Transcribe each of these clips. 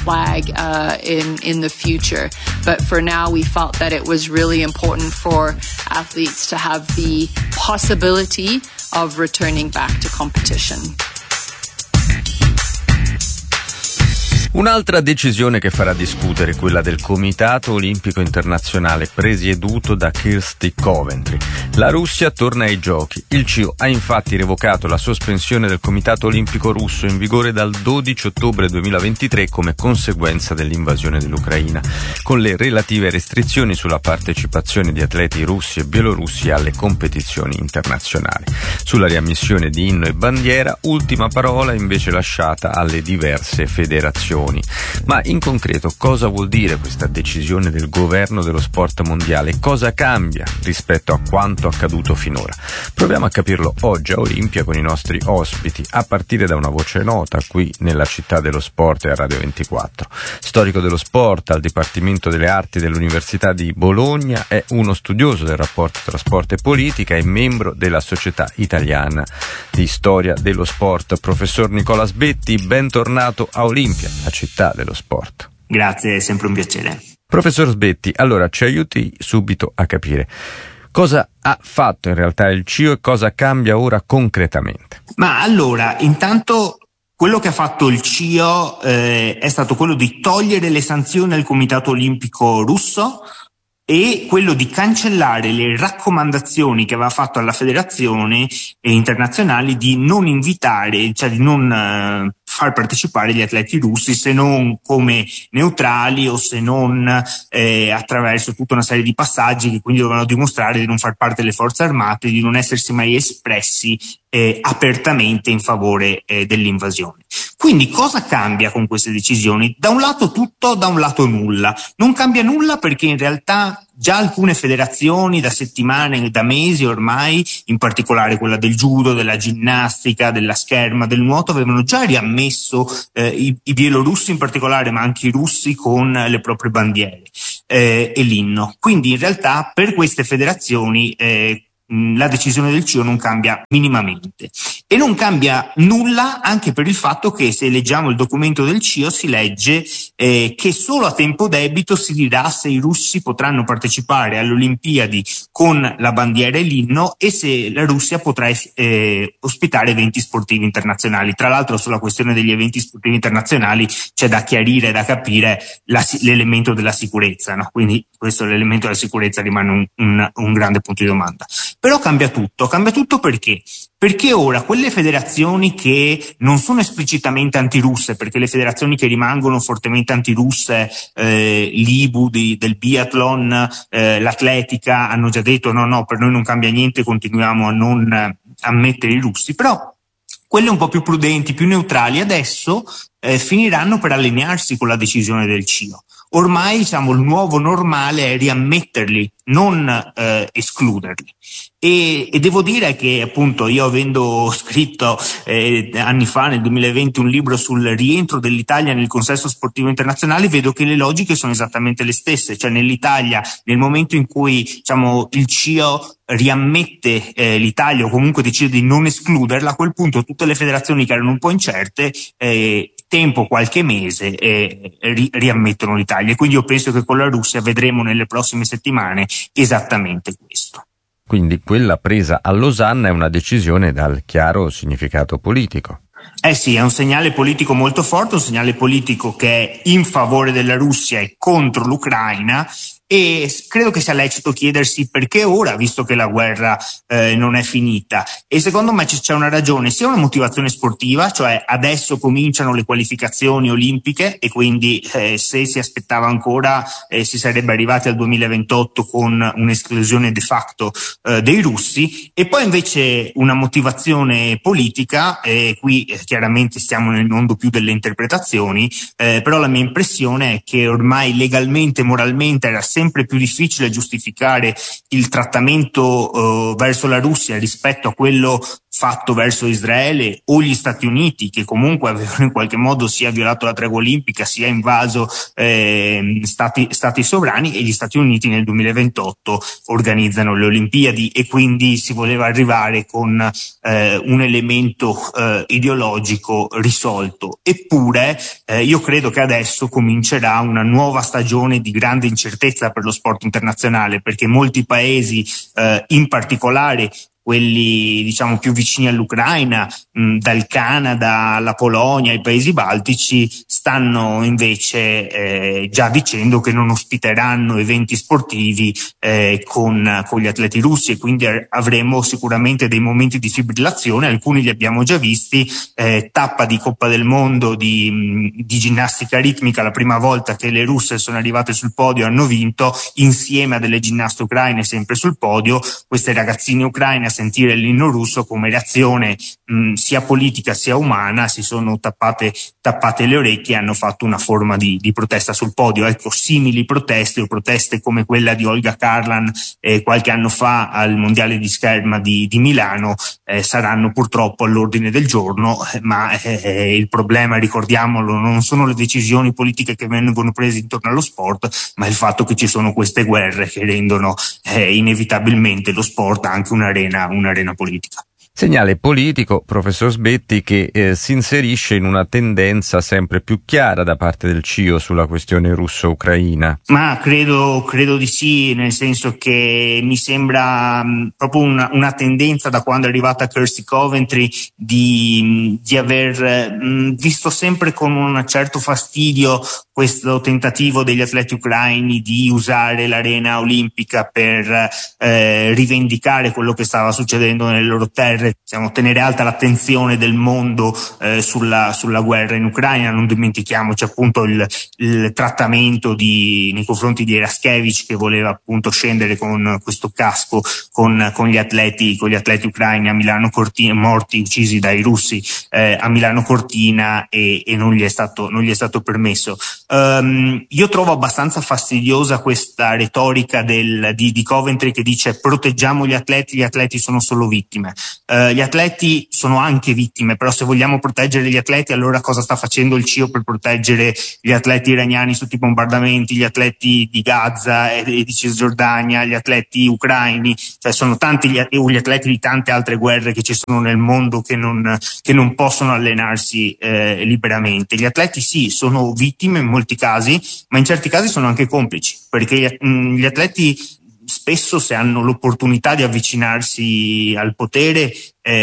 flag in the future. But for now, we felt that it was really important for athletes to have the possibility of returning back to competition. Un'altra decisione che farà discutere, quella del Comitato Olimpico Internazionale presieduto da Kirsty Coventry. La Russia torna ai giochi. Il CIO ha infatti revocato la sospensione del Comitato Olimpico russo in vigore dal 12 ottobre 2023 come conseguenza dell'invasione dell'Ucraina, con le relative restrizioni sulla partecipazione di atleti russi e bielorussi alle competizioni internazionali. Sulla riammissione di inno e bandiera, ultima parola invece lasciata alle diverse federazioni. Ma in concreto cosa vuol dire questa decisione del governo dello sport mondiale? Cosa cambia rispetto a quanto accaduto finora? Proviamo a capirlo oggi a Olimpia con i nostri ospiti, a partire da una voce nota qui nella città dello sport e a Radio 24. Storico dello sport al Dipartimento delle Arti dell'Università di Bologna, è uno studioso del rapporto tra sport e politica e membro della Società Italiana di Storia dello Sport. Professor Nicola Sbetti, bentornato a Olimpia, la città dello sport. Grazie, è sempre un piacere. Professor Sbetti, allora ci aiuti subito a capire cosa ha fatto in realtà il CIO e cosa cambia ora concretamente. Ma allora, intanto quello che ha fatto il CIO è stato quello di togliere le sanzioni al Comitato Olimpico russo e quello di cancellare le raccomandazioni che aveva fatto alla federazione internazionali di non invitare, cioè di non far partecipare gli atleti russi se non come neutrali o se non attraverso tutta una serie di passaggi che quindi dovevano dimostrare di non far parte delle forze armate, di non essersi mai espressi apertamente in favore dell'invasione. Quindi cosa cambia con queste decisioni? Da un lato tutto, da un lato nulla. Non cambia nulla perché in realtà già alcune federazioni da settimane, da mesi ormai, in particolare quella del judo, della ginnastica, della scherma, del nuoto, avevano già riammesso i bielorussi in particolare, ma anche i russi con le proprie bandiere e l'inno. Quindi in realtà per queste federazioni la decisione del CIO non cambia minimamente e non cambia nulla anche per il fatto che se leggiamo il documento del CIO si legge che solo a tempo debito si dirà se i russi potranno partecipare alle Olimpiadi con la bandiera e l'inno e se la Russia potrà ospitare eventi sportivi internazionali. Tra l'altro sulla questione degli eventi sportivi internazionali c'è da chiarire, da capire l'elemento della sicurezza, no? Quindi questo l'elemento della sicurezza rimane un grande punto di domanda. Però cambia tutto perché? Perché ora quelle federazioni che non sono esplicitamente antirusse, perché le federazioni che rimangono fortemente antirusse, l'IBU del biathlon, l'atletica, hanno già detto no, per noi non cambia niente, continuiamo a non ammettere i russi, però quelle un po' più prudenti, più neutrali, adesso finiranno per allinearsi con la decisione del CIO. Ormai, diciamo, il nuovo normale è riammetterli, non escluderli. E devo dire che appunto io avendo scritto anni fa, nel 2020, un libro sul rientro dell'Italia nel consesso sportivo internazionale, vedo che le logiche sono esattamente le stesse. Cioè nell'Italia, nel momento in cui diciamo il CIO riammette l'Italia o comunque decide di non escluderla, a quel punto tutte le federazioni che erano un po' incerte tempo qualche mese riammettono l'Italia. E quindi io penso che con la Russia vedremo nelle prossime settimane esattamente questo. Quindi quella presa a Losanna è una decisione dal chiaro significato politico. Sì, è un segnale politico molto forte, un segnale politico che è in favore della Russia e contro l'Ucraina. E credo che sia lecito chiedersi perché ora, visto che la guerra non è finita. E secondo me c'è una ragione, sia una motivazione sportiva, cioè adesso cominciano le qualificazioni olimpiche e quindi se si aspettava ancora si sarebbe arrivati al 2028 con un'esclusione de facto dei russi, e poi invece una motivazione politica, qui chiaramente stiamo nel mondo più delle interpretazioni, però la mia impressione è che ormai legalmente, moralmente era sempre sempre più difficile giustificare il trattamento verso la Russia rispetto a quello fatto verso Israele o gli Stati Uniti, che comunque avevano in qualche modo sia violato la tregua olimpica sia invaso stati sovrani, e gli Stati Uniti nel 2028 organizzano le Olimpiadi, e quindi si voleva arrivare con un elemento ideologico risolto. Eppure io credo che adesso comincerà una nuova stagione di grande incertezza per lo sport internazionale, perché molti paesi, in particolare quelli diciamo più vicini all'Ucraina, dal Canada alla Polonia, ai paesi baltici, stanno invece già dicendo che non ospiteranno eventi sportivi con gli atleti russi, e quindi avremo sicuramente dei momenti di fibrillazione. Alcuni li abbiamo già visti, tappa di Coppa del Mondo di ginnastica ritmica, la prima volta che le russe sono arrivate sul podio hanno vinto insieme a delle ginnaste ucraine sempre sul podio. Queste ragazzine ucraine, a sentire l'inno russo, come reazione sia politica sia umana, si sono tappate le orecchie e hanno fatto una forma di protesta sul podio. Ecco, simili proteste, o proteste come quella di Olga Karlan qualche anno fa al mondiale di scherma di Milano, saranno purtroppo all'ordine del giorno, ma il problema, ricordiamolo, non sono le decisioni politiche che vengono prese intorno allo sport, ma il fatto che ci sono queste guerre che rendono inevitabilmente lo sport anche un'arena politica. Segnale politico, professor Sbetti, che si inserisce in una tendenza sempre più chiara da parte del CIO sulla questione russo-ucraina. Ma credo di sì, nel senso che mi sembra proprio una tendenza, da quando è arrivata Kirsty Coventry, di aver visto sempre con un certo fastidio questo tentativo degli atleti ucraini di usare l'arena olimpica per rivendicare quello che stava succedendo nelle loro terre. Possiamo tenere alta l'attenzione del mondo sulla guerra in Ucraina. Non dimentichiamoci appunto il trattamento nei confronti di Eraskevich, che voleva appunto scendere con questo casco con gli atleti ucraini a Milano Cortina, morti, uccisi dai russi a Milano Cortina, e non gli è stato permesso. Io trovo abbastanza fastidiosa questa retorica di Coventry, che dice: proteggiamo gli atleti sono solo vittime. Gli atleti sono anche vittime, però se vogliamo proteggere gli atleti, allora cosa sta facendo il CIO per proteggere gli atleti iraniani sotto i bombardamenti, gli atleti di Gaza e di Cisgiordania, gli atleti ucraini? Cioè sono tanti gli atleti di tante altre guerre che ci sono nel mondo che non possono allenarsi liberamente. Gli atleti sì, sono vittime in molti casi, ma in certi casi sono anche complici, perché gli atleti spesso, se hanno l'opportunità di avvicinarsi al potere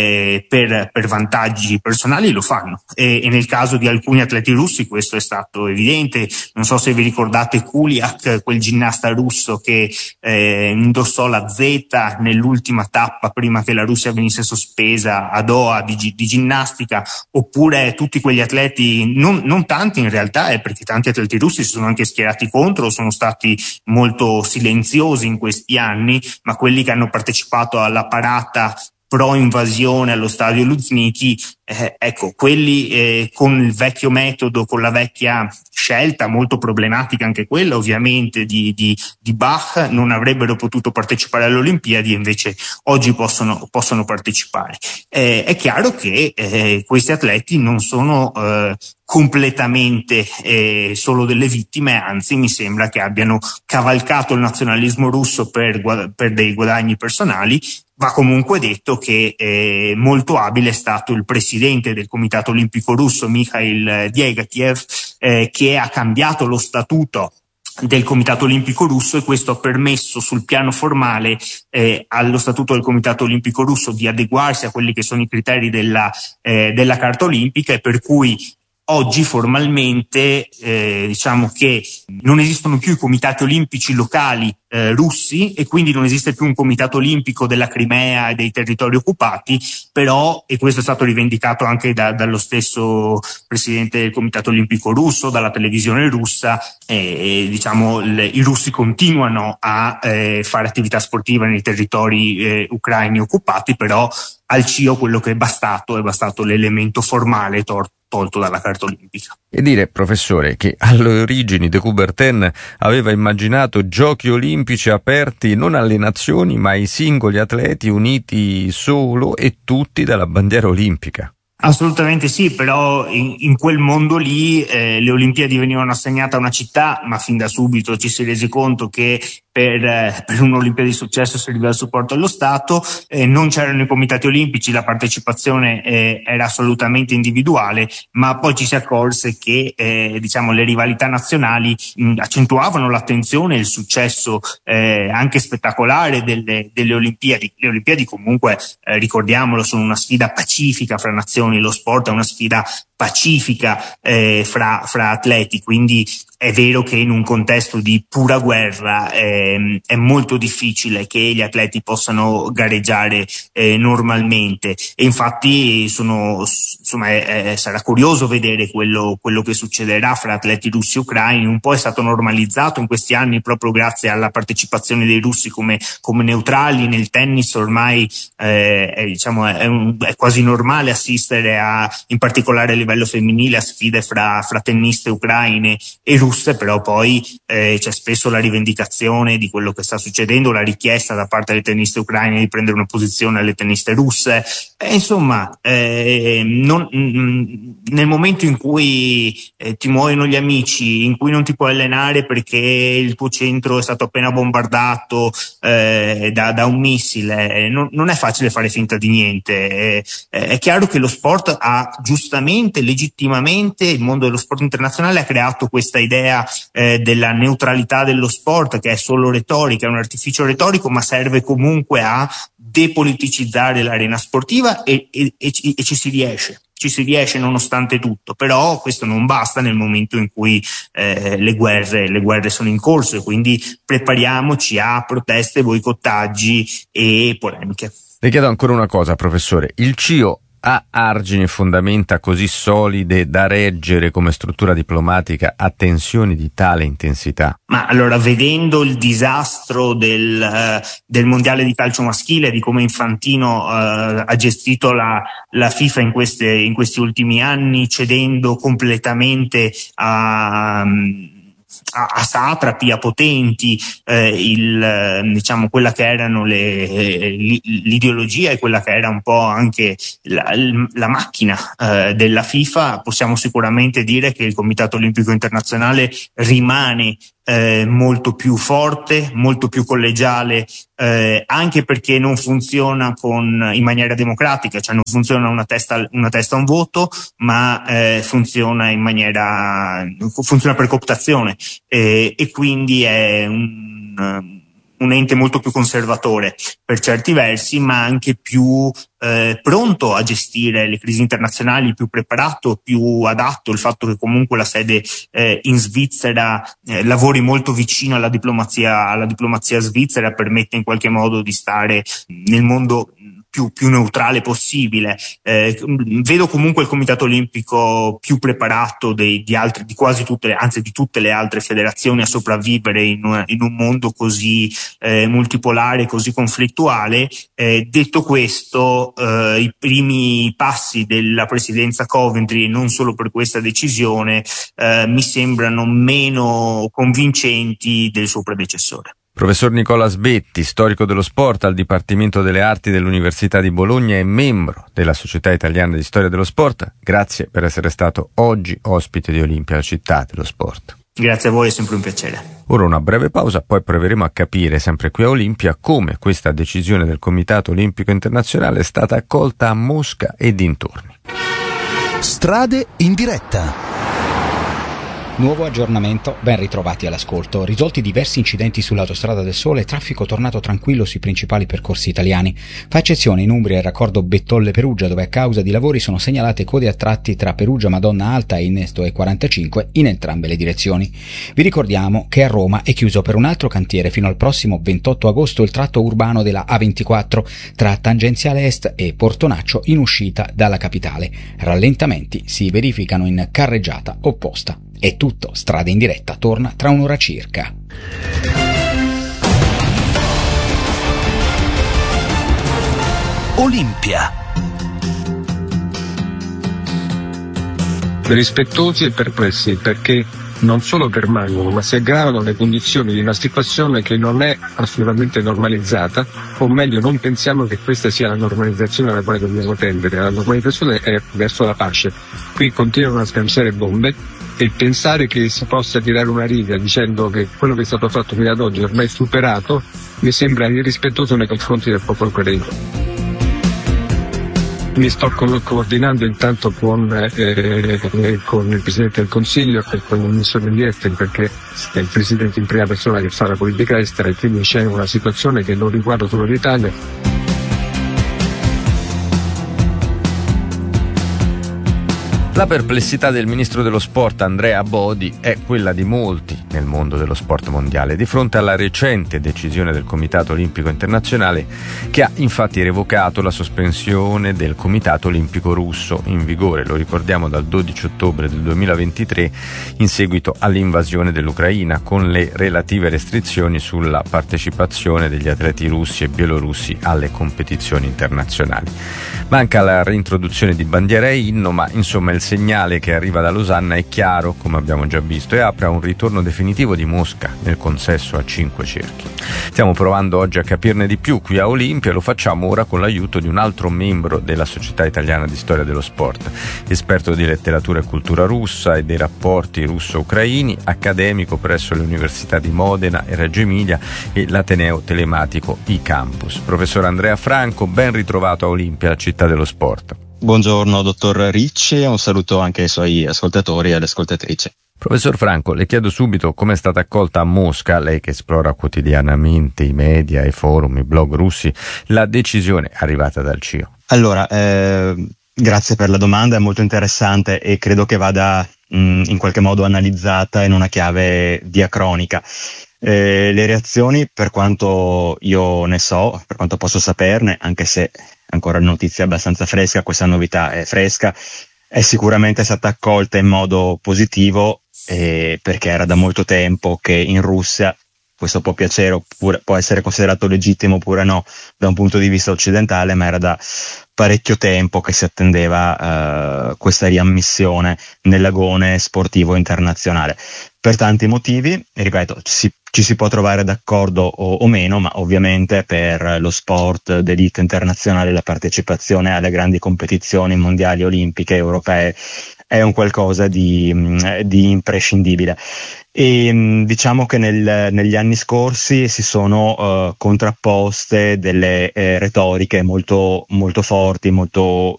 per vantaggi personali, lo fanno, e nel caso di alcuni atleti russi questo è stato evidente. Non so se vi ricordate Kuliak, quel ginnasta russo che indossò la Z nell'ultima tappa prima che la Russia venisse sospesa a Doha di ginnastica, oppure tutti quegli atleti, non tanti in realtà, perché tanti atleti russi si sono anche schierati contro, sono stati molto silenziosi in questi anni, ma quelli che hanno partecipato alla parata pro invasione allo stadio Luzhniki, ecco, quelli con il vecchio metodo, con la vecchia scelta molto problematica anche quella ovviamente di Bach, non avrebbero potuto partecipare alle Olimpiadi, e invece oggi possono partecipare. È chiaro che questi atleti non sono completamente solo delle vittime, anzi mi sembra che abbiano cavalcato il nazionalismo russo per dei guadagni personali. Va comunque detto che molto abile è stato il presidente del Comitato Olimpico Russo, Mikhail Degatiev, che ha cambiato lo statuto del Comitato Olimpico Russo, e questo ha permesso sul piano formale allo Statuto del Comitato Olimpico Russo di adeguarsi a quelli che sono i criteri della Carta Olimpica, e per cui oggi formalmente diciamo che non esistono più i comitati olimpici locali russi, e quindi non esiste più un comitato olimpico della Crimea e dei territori occupati, però, e questo è stato rivendicato anche dallo stesso presidente del Comitato Olimpico Russo, dalla televisione russa, diciamo i russi continuano a fare attività sportiva nei territori ucraini occupati, però al CIO quello che è bastato l'elemento formale tolto dalla carta olimpica. E dire, professore, che alle origini de Coubertin aveva immaginato giochi olimpici aperti non alle nazioni ma ai singoli atleti uniti solo e tutti dalla bandiera olimpica. Assolutamente sì, però in quel mondo lì le Olimpiadi venivano assegnate a una città, ma fin da subito ci si è resi conto che per un'Olimpiade di successo serviva il supporto dello Stato, non c'erano i comitati olimpici, la partecipazione era assolutamente individuale, ma poi ci si accorse che le rivalità nazionali accentuavano l'attenzione e il successo anche spettacolare delle Olimpiadi. Le Olimpiadi comunque, ricordiamolo, sono una sfida pacifica fra nazioni, lo sport è una sfida pacifica fra atleti, quindi è vero che in un contesto di pura guerra è molto difficile che gli atleti possano gareggiare normalmente, e infatti sarà curioso vedere quello che succederà fra atleti russi e ucraini. Un po' è stato normalizzato in questi anni proprio grazie alla partecipazione dei russi come neutrali nel tennis. Ormai è quasi normale assistere in particolare a livello femminile, a sfide fra tenniste ucraine e russe, però poi c'è spesso la rivendicazione di quello che sta succedendo, la richiesta da parte delle tenniste ucraine di prendere una posizione alle tenniste russe. Nel momento in cui ti muoiono gli amici, in cui non ti puoi allenare perché il tuo centro è stato appena bombardato da un missile, non è facile fare finta di niente. È chiaro che lo sport ha giustamente, legittimamente, il mondo dello sport internazionale ha creato questa idea della neutralità dello sport, che è solo retorica, è un artificio retorico, ma serve comunque a depoliticizzare l'arena sportiva e ci si riesce nonostante tutto. Però questo non basta nel momento in cui le guerre sono in corso, e quindi prepariamoci a proteste, boicottaggi e polemiche. Le chiedo ancora una cosa, professore. Il CIO ha argini e fondamenta così solide da reggere come struttura diplomatica a tensioni di tale intensità? Ma allora, vedendo il disastro del mondiale di calcio maschile, di come Infantino ha gestito la FIFA in questi ultimi anni, cedendo completamente a satrapi, a potenti, quella che erano l'ideologia e quella che era un po' anche la macchina della FIFA, possiamo sicuramente dire che il Comitato Olimpico Internazionale rimane molto più forte, molto più collegiale, anche perché non funziona in maniera democratica, cioè non funziona una testa un voto, ma funziona funziona per cooptazione, e quindi è un ente molto più conservatore per certi versi, ma anche più pronto a gestire le crisi internazionali, più preparato, più adatto. Il fatto che comunque la sede in Svizzera lavori molto vicino alla diplomazia svizzera permette in qualche modo di stare nel mondo più neutrale possibile. Vedo comunque il Comitato Olimpico più preparato di quasi tutte, anzi di tutte le altre federazioni, a sopravvivere in un mondo così multipolare, così conflittuale. Detto questo, i primi passi della presidenza Coventry, non solo per questa decisione, mi sembrano meno convincenti del suo predecessore. Professor Nicola Sbetti, storico dello sport al Dipartimento delle Arti dell'Università di Bologna e membro della Società Italiana di Storia dello Sport, grazie per essere stato oggi ospite di Olimpia, la città dello sport. Grazie a voi, è sempre un piacere. Ora una breve pausa, poi proveremo a capire, sempre qui a Olimpia, come questa decisione del Comitato Olimpico Internazionale è stata accolta a Mosca e dintorni. Strade in diretta. Nuovo aggiornamento, ben ritrovati all'ascolto. Risolti diversi incidenti sull'autostrada del Sole, traffico tornato tranquillo sui principali percorsi italiani. Fa eccezione in Umbria il raccordo Bettolle-Perugia, dove a causa di lavori sono segnalate code a tratti tra Perugia Madonna Alta e Innesto E45 in entrambe le direzioni. Vi ricordiamo che a Roma è chiuso per un altro cantiere fino al prossimo 28 agosto il tratto urbano della A24 tra Tangenziale Est e Portonaccio in uscita dalla capitale. Rallentamenti si verificano in carreggiata opposta. È tutto, Strade in diretta torna tra un'ora circa. Olimpia. rispettosi e perplessi, perché non solo permangono, ma si aggravano le condizioni di una situazione che non è assolutamente normalizzata, o meglio non pensiamo che questa sia la normalizzazione alla quale dobbiamo tendere. La normalizzazione è verso la pace. Qui continuano a sganciare bombe, e pensare che si possa tirare una riga dicendo che quello che è stato fatto fino ad oggi è ormai superato mi sembra irrispettoso nei confronti del popolo ucraino. Mi sto coordinando intanto con il Presidente del Consiglio e con il Ministro degli Esteri, perché è il Presidente in prima persona che fa la politica estera, e quindi c'è una situazione che non riguarda solo l'Italia. La perplessità del ministro dello sport Andrea Bodi è quella di molti nel mondo dello sport mondiale di fronte alla recente decisione del Comitato Olimpico Internazionale, che ha infatti revocato la sospensione del Comitato Olimpico Russo in vigore, lo ricordiamo, dal 12 ottobre del 2023 in seguito all'invasione dell'Ucraina, con le relative restrizioni sulla partecipazione degli atleti russi e bielorussi alle competizioni internazionali. Manca la reintroduzione di bandiera e inno, ma insomma il segnale che arriva da Losanna è chiaro, come abbiamo già visto, e apre a un ritorno definitivo di Mosca nel consesso a 5 cerchi. Stiamo provando oggi a capirne di più qui a Olimpia, e lo facciamo ora con l'aiuto di un altro membro della Società Italiana di Storia dello Sport, esperto di letteratura e cultura russa e dei rapporti russo-ucraini, accademico presso le università di Modena e Reggio Emilia e l'Ateneo Telematico iCampus. Professor Andrea Franco, ben ritrovato a Olimpia, la città dello sport. Buongiorno dottor Ricci, e un saluto anche ai suoi ascoltatori e alle ascoltatrici. Professor Franco, le chiedo subito come è stata accolta a Mosca, lei che esplora quotidianamente i media, i forum, i blog russi, la decisione arrivata dal CIO. Allora, grazie per la domanda, è molto interessante e credo che vada in qualche modo analizzata in una chiave diacronica. Le reazioni, per quanto io ne so, per quanto posso saperne, anche se ancora notizia abbastanza fresca, questa novità è fresca, è sicuramente stata accolta in modo positivo, perché era da molto tempo che in Russia, questo può piacere oppure può essere considerato legittimo oppure no da un punto di vista occidentale, ma era da parecchio tempo che si attendeva questa riammissione nell'agone sportivo internazionale. Per tanti motivi, ripeto, ci si può trovare d'accordo o meno, ma ovviamente per lo sport d'élite internazionale la partecipazione alle grandi competizioni mondiali, olimpiche, europee è un qualcosa di imprescindibile. E diciamo che negli anni scorsi si sono contrapposte delle retoriche molto, molto forti, molto